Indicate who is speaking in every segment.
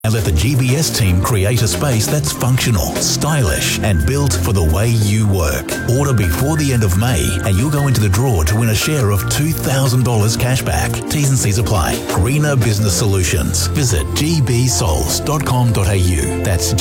Speaker 1: And let the GBS team create a space that's functional, stylish, and built for the way you work. Order before the end of May and you'll go into the draw to win a share of $2,000 cash back. T's and C's apply. Greener Business Solutions. Visit gbsols.com.au. That's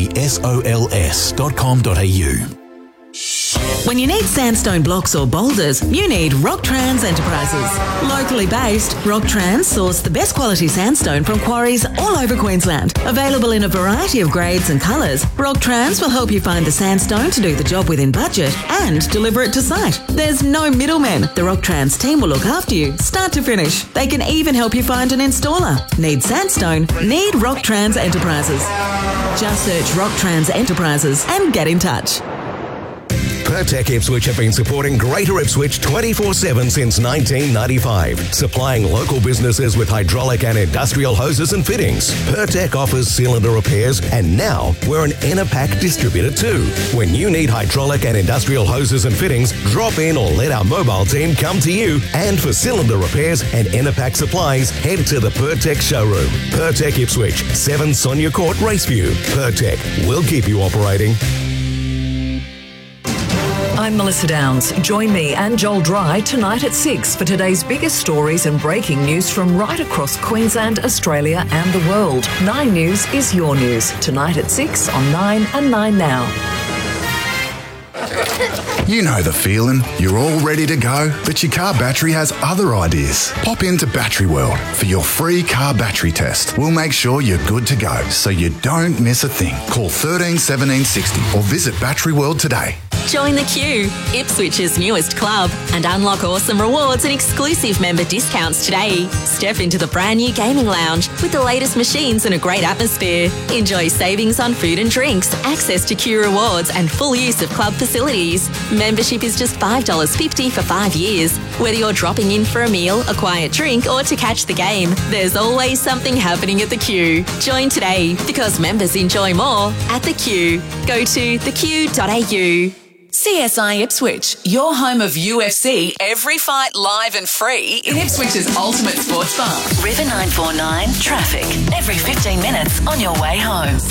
Speaker 1: gbsols.com.au.
Speaker 2: When you need sandstone blocks or boulders, you need Rocktrans Enterprises. Locally based, Rocktrans source the best quality sandstone from quarries all over Queensland. Available in a variety of grades and colours, Rocktrans will help you find the sandstone to do the job within budget and deliver it to site. There's no middlemen. The Rocktrans team will look after you, start to finish. They can even help you find an installer. Need sandstone? Need Rocktrans Enterprises. Just search Rocktrans Enterprises and get in touch.
Speaker 3: Pertec Ipswich have been supporting Greater Ipswich 24/7 since 1995, supplying local businesses with hydraulic and industrial hoses and fittings. Pertec offers cylinder repairs, and now we're an Enerpac distributor too. When you need hydraulic and industrial hoses and fittings, drop in or let our mobile team come to you. And for cylinder repairs and Enerpac supplies, head to the Pertec showroom. Pertec Ipswich, 7 Sonia Court, Raceview. Pertec, we'll keep you operating.
Speaker 4: I'm Melissa Downs. Join me and Joel Dry tonight at 6 for today's biggest stories and breaking news from right across Queensland, Australia and the world. 9 News is your news. Tonight at 6 on 9 and 9 Now.
Speaker 5: You know the feeling. You're all ready to go, but your car battery has other ideas. Pop into Battery World for your free car battery test. We'll make sure you're good to go so you don't miss a thing. Call 13 17 60 or visit Battery World today.
Speaker 6: Join the queue, Ipswich's newest club, and unlock awesome rewards and exclusive member discounts today. Step into the brand new gaming lounge with the latest machines and a great atmosphere. Enjoy savings on food and drinks, access to queue rewards and full use of club facilities. Membership is just $5.50 for 5 years. Whether you're dropping in for a meal, a quiet drink or to catch the game, there's always something happening at the queue. Join today because members enjoy more at the queue. Go to thequeue.au.
Speaker 7: CSI Ipswich, your home of UFC, every fight live and free in Ipswich's ultimate sports bar.
Speaker 8: River 949 traffic every 15 minutes on your way home.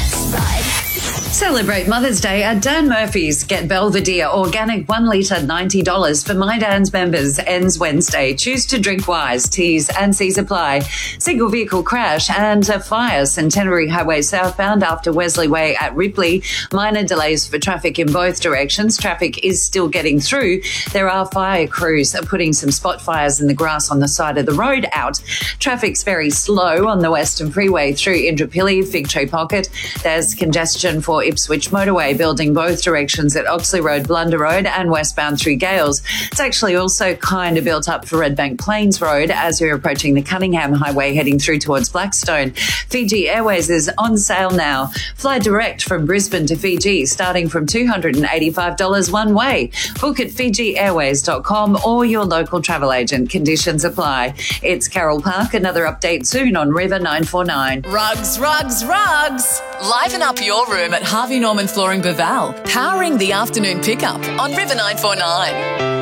Speaker 9: Celebrate Mother's Day at Dan Murphy's. Get Belvedere Organic 1 litre $90 for My Dan's members. Ends Wednesday. Choose to drink wise. T's and C's apply. Single vehicle crash and a fire. Centenary Highway southbound after Wesley Way at Ripley. Minor delays for traffic in both directions. Traffic is still getting through. There are fire crews putting some spot fires in the grass on the side of the road out. Traffic's very slow on the Western Freeway through Indooroopilly, Fig Tree Pocket. There's congestion for Ipswich Motorway building both directions at Oxley Road, Blunder Road and westbound through Gales. It's actually also kind of built up for Redbank Plains Road as you're approaching the Cunningham Highway heading through towards Blackstone. Fiji Airways is on sale now. Fly direct from Brisbane to Fiji starting from $285 one way. Book at FijiAirways.com or your local travel agent. Conditions apply. It's Carol Park. Another update soon on River 949.
Speaker 7: Rugs, rugs, rugs. Liven up your room at Harvey Norman Flooring Beval, powering the afternoon pickup on River 949.